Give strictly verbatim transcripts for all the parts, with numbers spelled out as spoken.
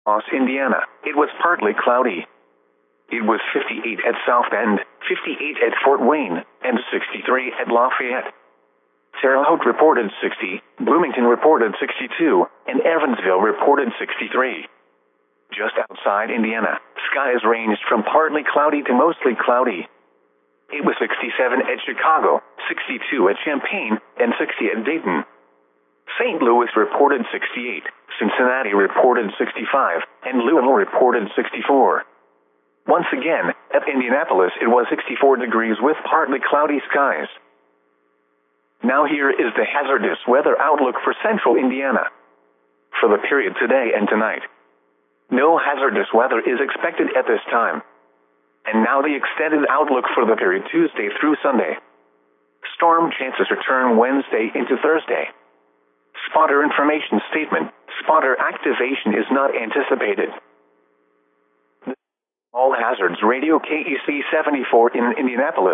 Ross, Indiana, it was partly cloudy. It was fifty-eight at South Bend, fifty-eight at Fort Wayne, and sixty-three at Lafayette. Terre Haute reported sixty, Bloomington reported sixty-two, and Evansville reported sixty-three. Just outside Indiana, skies ranged from partly cloudy to mostly cloudy. It was sixty-seven at Chicago, sixty-two at Champaign, and sixty at Dayton. Saint Louis reported sixty-eight, Cincinnati reported sixty-five, and Louisville reported sixty-four. Once again, at Indianapolis it was sixty-four degrees with partly cloudy skies. Now here is the hazardous weather outlook for central Indiana. For the period today and tonight, no hazardous weather is expected at this time. And now the extended outlook for the period Tuesday through Sunday. Storm chances return Wednesday into Thursday. Spotter information statement. Spotter activation is not anticipated. All Hazards Radio K E C seventy-four in Indianapolis.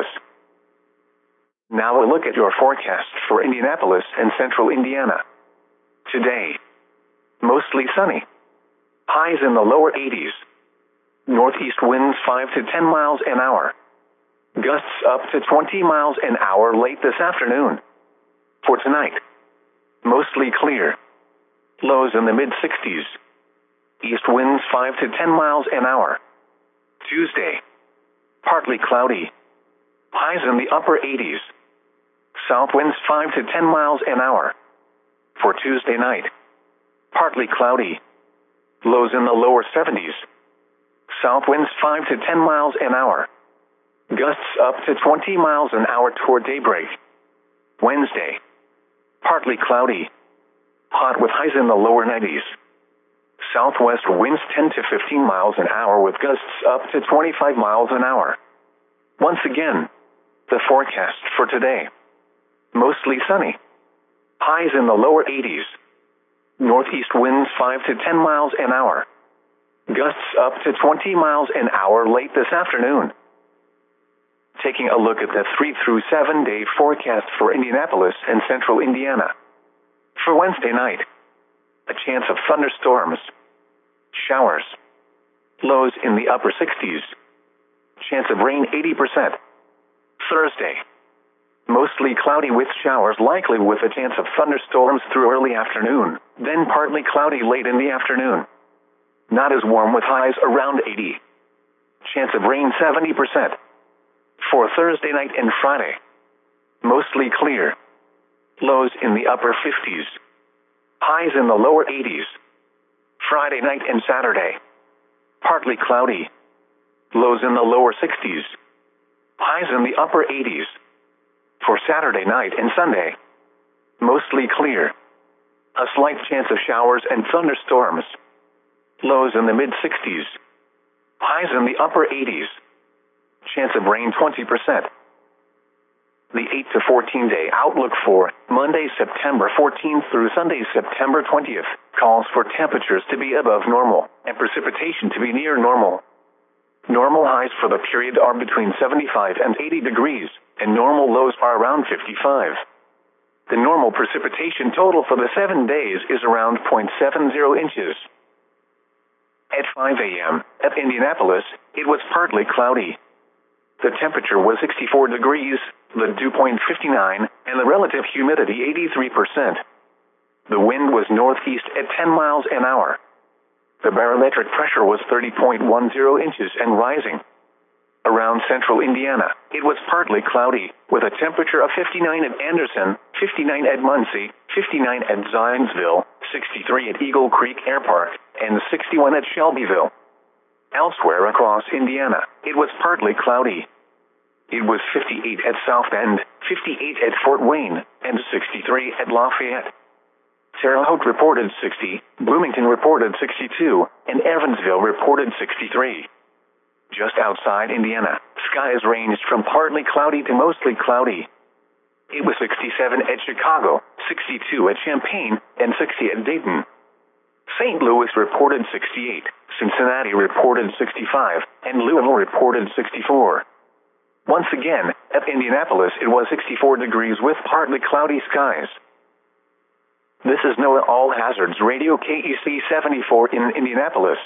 Now a look at your forecast for Indianapolis and central Indiana. Today, mostly sunny. Highs in the lower eighties. Northeast winds five to ten miles an hour. Gusts up to twenty miles an hour late this afternoon. For tonight, mostly clear. Lows in the mid-sixties. East winds five to ten miles an hour. Tuesday, partly cloudy. Highs in the upper eighties. South winds five to ten miles an hour. For Tuesday night, partly cloudy. Lows in the lower seventies. South winds five to ten miles an hour. Gusts up to twenty miles an hour toward daybreak. Wednesday, partly cloudy. Hot with highs in the lower nineties. Southwest winds ten to fifteen miles an hour with gusts up to twenty-five miles an hour. Once again, the forecast for today. Mostly sunny. Highs in the lower eighties. Northeast winds five to ten miles an hour. Gusts up to twenty miles an hour late this afternoon. Taking a look at the three through seven day forecast for Indianapolis and central Indiana. For Wednesday night, a chance of thunderstorms. Showers. Lows in the upper sixties. Chance of rain eighty percent. Thursday, mostly cloudy with showers likely with a chance of thunderstorms through early afternoon, then partly cloudy late in the afternoon. Not as warm with highs around eighty. Chance of rain seventy percent. For Thursday night and Friday, mostly clear. Lows in the upper fifties. Highs in the lower eighties. Friday night and Saturday, partly cloudy. Lows in the lower sixties. Highs in the upper eighties. For Saturday night and Sunday, mostly clear. A slight chance of showers and thunderstorms. Lows in the mid-sixties. Highs in the upper eighties. Chance of rain twenty percent. The eight to fourteen day outlook for Monday, September fourteenth through Sunday, September twentieth, calls for temperatures to be above normal and precipitation to be near normal. Normal highs for the period are between seventy-five and eighty degrees, and normal lows are around fifty-five. The normal precipitation total for the seven days is around zero point seven zero inches. At five a m at Indianapolis, it was partly cloudy. The temperature was sixty-four degrees, the dew point fifty-nine, and the relative humidity eighty-three percent. The wind was northeast at ten miles an hour. The barometric pressure was thirty point one zero inches and rising. Around central Indiana, it was partly cloudy, with a temperature of fifty-nine at Anderson, fifty-nine at Muncie, fifty-nine at Zionsville, sixty-three at Eagle Creek Air Park, and sixty-one at Shelbyville. Elsewhere across Indiana, it was partly cloudy. It was fifty-eight at South Bend, fifty-eight at Fort Wayne, and sixty-three at Lafayette. Terre Haute reported sixty, Bloomington reported sixty-two, and Evansville reported sixty-three. Just outside Indiana, skies ranged from partly cloudy to mostly cloudy. It was sixty-seven at Chicago, sixty-two at Champaign, and sixty at Dayton. Saint Louis reported sixty-eight, Cincinnati reported sixty-five, and Louisville reported sixty-four. Once again, at Indianapolis it was sixty-four degrees with partly cloudy skies. This is NOAA All Hazards Radio K E C seventy-four in Indianapolis.